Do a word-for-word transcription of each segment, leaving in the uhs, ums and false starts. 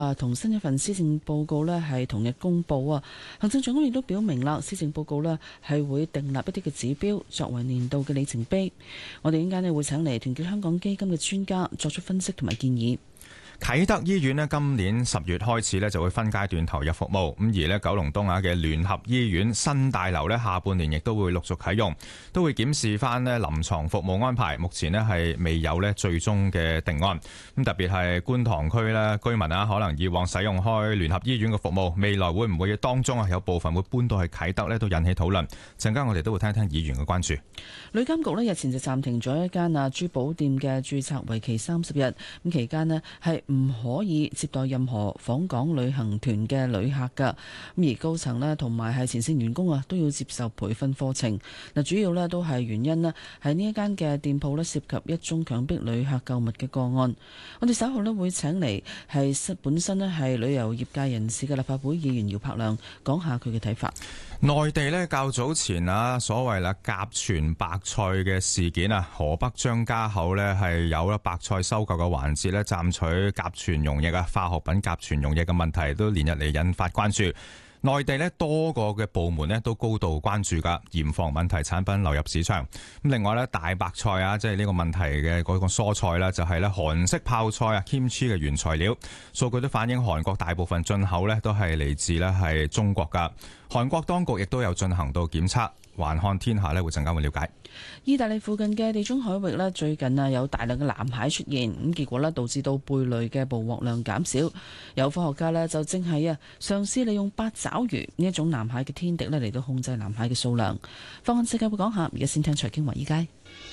啊，同新一份施政報告呢係同日公布啊。行政長官亦都表明啦，施政報告呢係會訂立一啲嘅指標，作為年度嘅里程碑。我哋陣間呢會請嚟團結香港基金嘅專家作出分析同埋建議。 啟德醫院咧今年十月開始咧就會分階段投入服務，咁而咧九龍東亞嘅聯合醫院新大樓咧下半年亦都會陸續啟用，都會檢視翻咧臨床服務安排。目前咧係未有咧最終嘅定案，咁特別係觀塘區咧居民啊，可能以往使用開聯合醫院嘅服務，未來會唔會當中啊有部分會搬到去啟德咧，都引起討論。陣間我哋都會聽聽議員嘅關注。 旅監局咧日前就暫停咗一間啊珠寶店嘅註冊，為期三十日，咁期間咧係唔可以接待任何訪港旅行團嘅旅客噶，咁而高層咧同埋係前線員工啊都要接受培訓課程。嗱，主要咧都係原因咧係呢一間嘅店鋪咧涉及一宗強迫旅客購物嘅個案。我哋稍後咧會請嚟係本身咧係旅遊業界人士嘅立法會議員姚柏良講下佢嘅睇法。 內地咧較早前啊，所謂啦甲醛白菜嘅事件啊，河北張家口咧係有啦白菜收購嘅環節咧，暫取甲醛溶液啊，化學品甲醛溶液嘅問題都連日嚟引發關注。內地咧多個嘅部門咧都高度關注噶，嚴防問題產品流入市場。咁另外咧大白菜啊，即係呢個問題嘅嗰個蔬菜啦，就係咧韓式泡菜啊 kimchi 嘅原材料，數據都反映韓國大部分進口咧都係嚟自咧係中國噶。韓國當局亦都有進行到檢測。環看天下咧會陣間會了解。 意大利附近嘅地中海域咧最近啊有大量嘅藍蟹出現，咁結果咧導致到貝類嘅捕獲量減少。有科學家咧就正係啊嘗試利用八爪魚呢一種藍蟹嘅天敵咧嚟到控制藍蟹嘅數量。放眼世界會講下，而家先聽財經華爾街。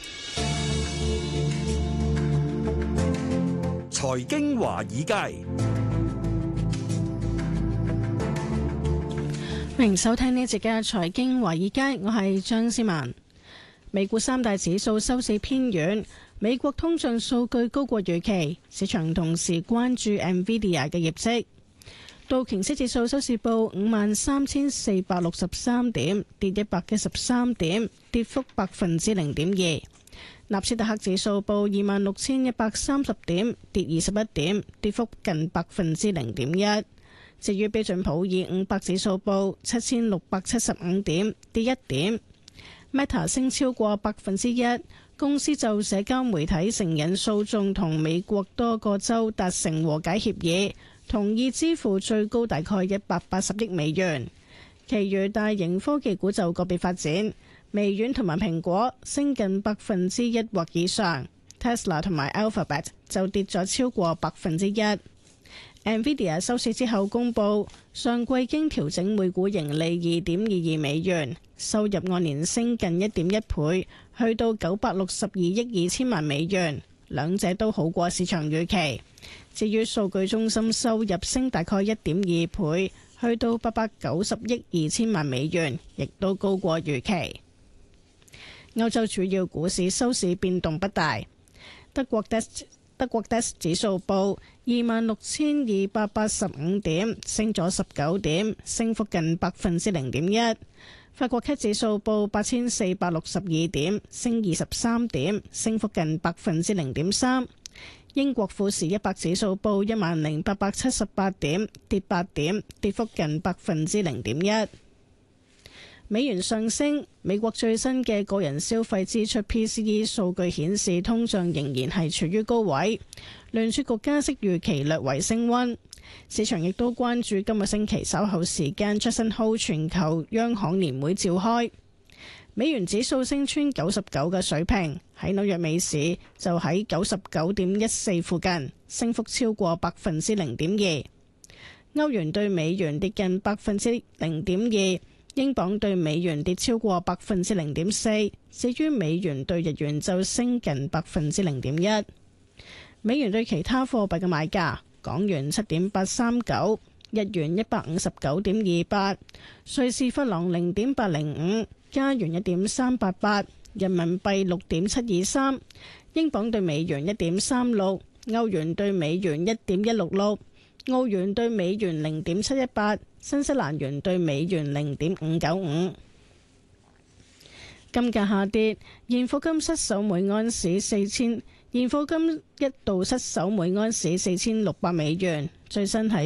財經華爾街。 歡迎收聽呢一節嘅財經華爾街，我係張思文。美股三大指數收市偏軟，美國通脹數據高過預期，市場同時關注 Nvidia 嘅業績。道瓊斯指數收市報五萬三千四百六十三點，跌一百一十三點，跌幅百分之零點二。納斯達克指數報二萬六千一百三十點，跌二十一點，跌幅近百分之零點一。至於標準普爾五百指數報七千六百七十五點，跌一點。Meta 升超過百分之一，公司就社交媒體成癮訴訟同美國多個州達成和解協議，同意支付最高大概一百八十億美元。其餘大型科技股就個別發展，微軟同埋蘋果升近百分之一或以上 ，Tesla 同埋 Alphabet 就跌咗超過百分之一。Nvidia 收市之後公佈，上季經調整每股盈利二點二二美元，收入按年升近一點一倍，去到九百六十二億二千萬美元，兩者都好過市場預期。至於數據中心收入升大概一點二倍，去到八百九十億二千萬美元，亦都高過預期。歐洲主要股市收市變動不大，德國 D A X德國 D A X 指數報二萬六千二百八十五點，升咗十九點，升幅近百分之零點一。法國 C A C 指數報八千四百六十二點，升二十三點，升幅近百分之零點三。英國富時一百指數報一萬零八百七十八點，跌八點，跌幅近百分之零點一。美元上升，美國最新嘅個人消費支出 P C E 數據顯示，通脹仍然係處於高位。聯儲局加息預期略為升溫，市場亦都關注今個星期稍後時間 Jackson Hole 全球央行年會召開。美元指數升穿九十九嘅水平，喺紐約美市就喺九十九點一四附近，升幅超過百分之零點二。歐元對美元跌近百分之零點二。英鎊對美元跌超過百分之零點四，至於美元對日元就升近百分之零點一。美元對其他貨幣嘅買價：港元七點八三九，日元一百五十九點二八，瑞士法郎零點八零五，加元一點三八八，人民幣六點七二三，英鎊對美元一點三六，歐元對美元一點一六六，澳元對美元零點七一八。新西蘭元對美元零點五九五。金價下跌，現貨金失守每安士四千，現貨金一度失守每安士四千六百美元， 最新喺